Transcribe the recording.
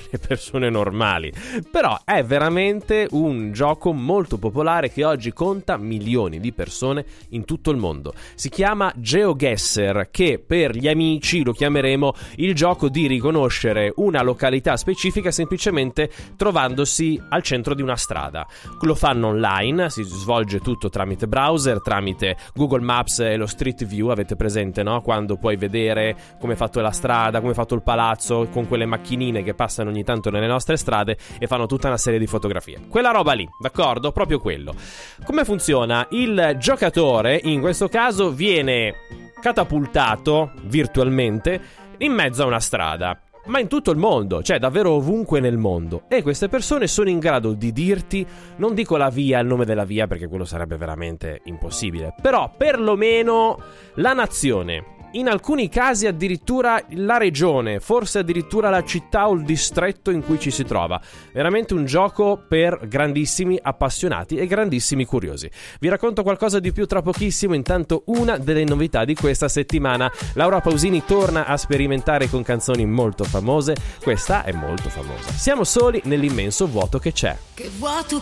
le persone normali. Però è veramente un gioco molto popolare che oggi conta milioni di persone in tutto il mondo. Si chiama GeoGuessr, che per gli amici lo chiameremo il gioco di riconoscere una località specifica semplicemente trovandosi al centro di una strada. Lo fanno online, si svolge tutto tramite browser, tramite Google Maps e lo Street View, avete presente, no? Quando puoi vedere come è fatto la strada, come è fatto il palazzo, con quelle macchinine che passano ogni tanto nelle nostre strade e fanno tutta una serie di fotografie. Quella roba lì, d'accordo? Proprio quello. Come funziona? Il giocatore, in questo caso, viene catapultato virtualmente in mezzo a una strada, ma in tutto il mondo, cioè davvero ovunque nel mondo, e queste persone sono in grado di dirti, non dico la via, il nome della via, perché quello sarebbe veramente impossibile, però perlomeno la nazione, in alcuni casi addirittura la regione, forse addirittura la città o il distretto in cui ci si trova. Veramente un gioco per grandissimi appassionati e grandissimi curiosi. Vi racconto qualcosa di più tra pochissimo. Intanto una delle novità di questa settimana: Laura Pausini torna a sperimentare con canzoni molto famose. Questa è molto famosa. Siamo soli nell'immenso vuoto che c'è. Che vuoto